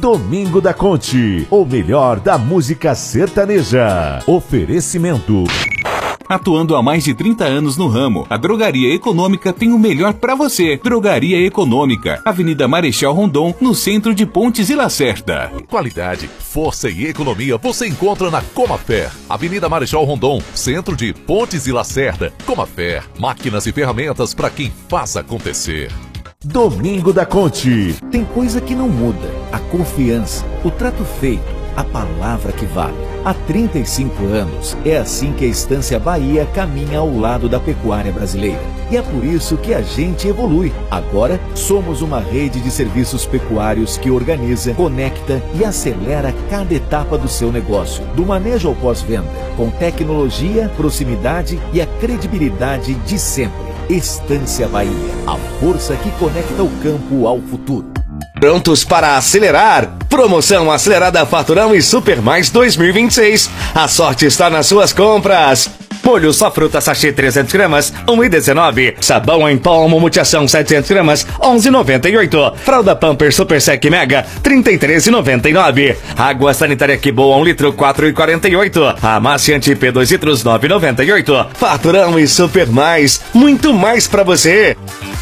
Domingo da Conte, o melhor da música sertaneja. Oferecimento. Atuando há mais de 30 anos no ramo, a Drogaria Econômica tem o melhor para você. Drogaria Econômica, Avenida Marechal Rondon, no centro de Pontes e Lacerda. Qualidade, força e economia você encontra na Comafer, Avenida Marechal Rondon, centro de Pontes e Lacerda. Comafer, máquinas e ferramentas para quem faz acontecer. Domingo da Conte. Tem coisa que não muda: a confiança, o trato feito, a palavra que vale. Há 35 anos, é assim que a Estância Bahia caminha ao lado da pecuária brasileira. E é por isso que a gente evolui. Agora, somos uma rede de serviços pecuários que organiza, conecta e acelera cada etapa do seu negócio, do manejo ao pós-venda, com tecnologia, proximidade e a credibilidade de sempre. Estância Bahia, a força que conecta o campo ao futuro. Prontos para acelerar? Promoção acelerada Faturão e Super Mais 2026. A sorte está nas suas compras. Molho só fruta sachê 300 gramas, 1,19. Sabão em pó Mutiação 700 gramas, 11,98. Fralda Pampers Super Sec Mega, 33,99. Água sanitária Que Boa 1 litro, 4,48. Amaciante P2 litros, 9,98. Faturão e Super Mais, muito mais para você.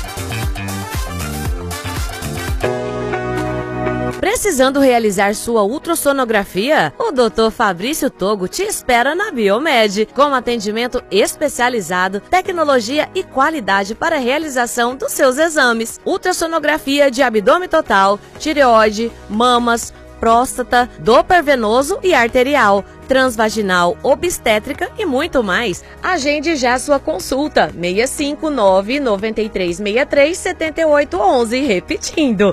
Precisando realizar sua ultrassonografia? O Dr. Fabrício Togo te espera na Biomed, com atendimento especializado, tecnologia e qualidade para a realização dos seus exames. Ultrassonografia de abdômen total, tireoide, mamas, próstata, Doppler venoso e arterial, transvaginal, obstétrica e muito mais. Agende já sua consulta. 659-9363-7811. Repetindo,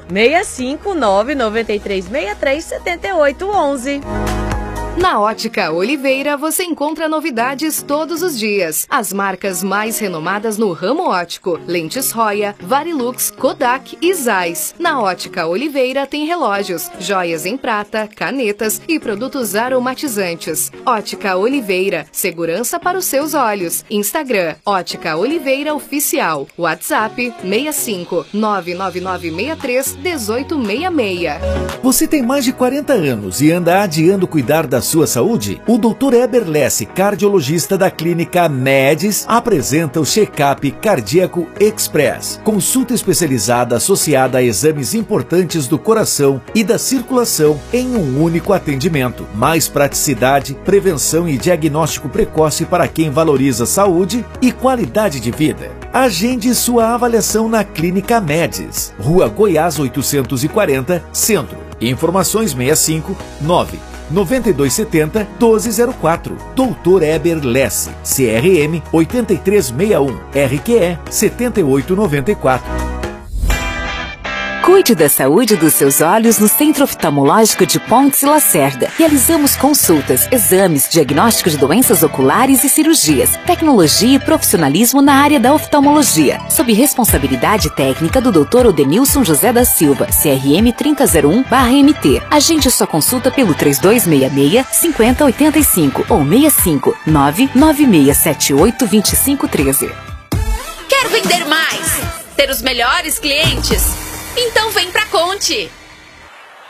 659-9363-7811. Na Ótica Oliveira você encontra novidades todos os dias. As marcas mais renomadas no ramo óptico: Lentes Roya, Varilux, Kodak e Zeiss. Na Ótica Oliveira tem relógios, joias em prata, canetas e produtos aromatizantes. Ótica Oliveira, segurança para os seus olhos. Instagram, Ótica Oliveira Oficial. WhatsApp, 65 99963 1866. Você tem mais de 40 anos e anda adiando cuidar da sua saúde? O Dr. Eber Lesse, cardiologista da clínica MEDES, apresenta o Check-up Cardíaco Express. Consulta especializada associada a exames importantes do coração e da circulação em um único atendimento. Mais praticidade, prevenção e diagnóstico precoce para quem valoriza saúde e qualidade de vida. Agende sua avaliação na Clínica MEDES, Rua Goiás 840, Centro. Informações 65 9 9270 1204. Dr. Eber Lesse, CRM 8361, RQE 7894. Cuide da saúde dos seus olhos no Centro Oftalmológico de Pontes e Lacerda. Realizamos consultas, exames, diagnóstico de doenças oculares e cirurgias, tecnologia e profissionalismo na área da oftalmologia, sob responsabilidade técnica do Dr. Odenilson José da Silva, CRM 3001/MT. Agende sua consulta pelo 3266-5085 ou 65 996782513. Quer vender mais? Ter os melhores clientes? Então vem pra Conte!